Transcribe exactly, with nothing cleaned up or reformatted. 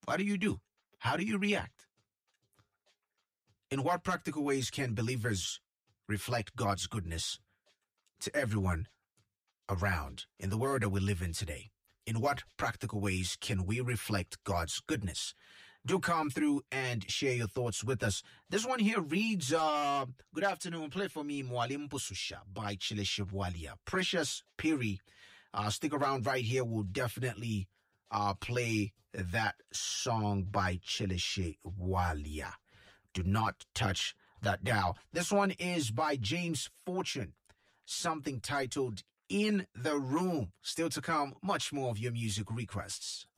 What do you do? How do you react? In what practical ways can believers reflect God's goodness to everyone around in the world that we live in today? In what practical ways can we reflect God's goodness? Do come through and share your thoughts with us. This one here reads, uh, good afternoon, play for me Mwalim Pususha by Chile Shibwalia. Precious Piri, uh, stick around right here. We'll definitely uh, play that song by Chile Shibwalia. Do not touch that dial. This one is by James Fortune, something titled In the Room. Still to come, much more of your music requests.